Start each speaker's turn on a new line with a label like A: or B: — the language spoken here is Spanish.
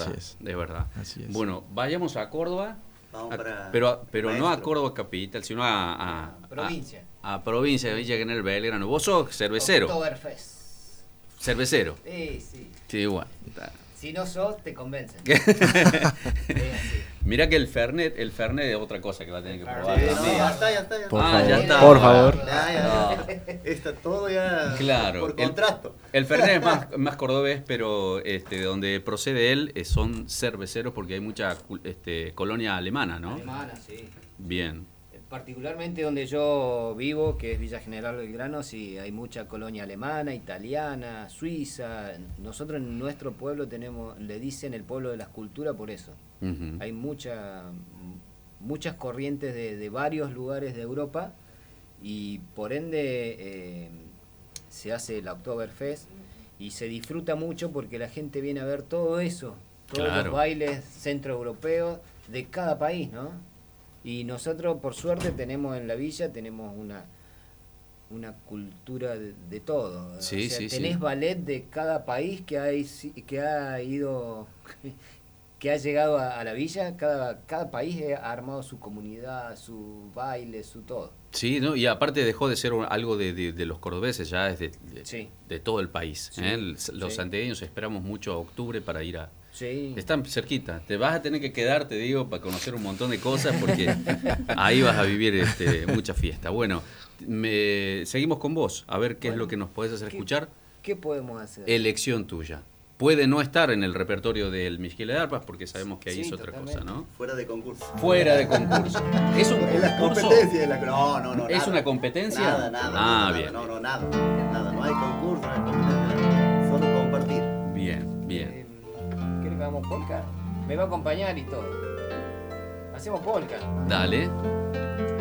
A: verdad,
B: es.
A: es verdad.
B: Así es.
A: Bueno, vayamos a Córdoba,
C: Vamos para
A: pero no a
C: maestro.
A: Córdoba capital, sino a
D: Provincia.
A: a provincia de Villa General Belgrano. Vos sos cervecero.
D: Oktoberfest.
A: Cervecero.
D: Sí.
A: Sí, bueno. Está.
D: Si no sos, te convencen. Es así.
A: Mirá que el Fernet es otra cosa que va a tener que probar.
C: Sí, no,
A: también.
C: ya está.
B: Por
A: Ah,
B: favor.
A: ya está.
B: Por favor.
C: Ya. Está todo ya
A: Claro.
C: por contrato.
A: El Fernet es más cordobés, pero de donde procede él son cerveceros porque hay mucha colonia alemana, ¿no?
D: Alemana, sí.
A: Bien.
D: Particularmente donde yo vivo, que es Villa General Belgrano, sí, hay mucha colonia alemana, italiana, suiza. Nosotros en nuestro pueblo le dicen el pueblo de la escultura por eso.
A: Ujú.
D: Hay muchas corrientes de varios lugares de Europa y por ende se hace la Oktoberfest y se disfruta mucho porque la gente viene a ver todo eso, todos
A: Claro.
D: los bailes centroeuropeos de cada país, ¿no? Y nosotros, por suerte, tenemos en la villa una cultura de todo.
A: Sí,
D: o sea,
A: sí,
D: tenés
A: sí.
D: ballet de cada país que ha ido, que ha llegado a la villa. Cada país ha armado su comunidad, su baile, su todo.
A: Sí, ¿no? Y aparte dejó de ser algo de los cordobeses, ya es
D: Sí.
A: de todo el país.
D: Sí,
A: Los
D: sí.
A: santiagueños esperamos mucho a octubre para ir a...
D: Sí.
A: Están cerquita. Te vas a tener que quedar, te digo, para conocer un montón de cosas porque ahí vas a vivir mucha fiesta. Bueno, seguimos con vos, a ver qué es
D: Bueno,
A: lo que nos podés hacer escuchar.
D: ¿Qué podemos hacer?
A: Elección tuya. Puede no estar en el repertorio del Misquile de Arpas porque sabemos que ahí
D: Sí,
A: es otra
D: totalmente.
A: cosa, ¿no?
C: Fuera de concurso.
A: Fuera de concurso. ¿Es un
C: En la
A: concurso?
C: competencia. No.
A: ¿Es
C: nada.
A: una competencia?
C: Nada.
A: Ah,
C: nada,
A: bien.
C: No, nada. No hay concurso, no hay competencia. Solo compartir.
A: Bien.
D: ¿Querés que hagamos polka? Me va a acompañar y todo. Hacemos polka.
A: Dale.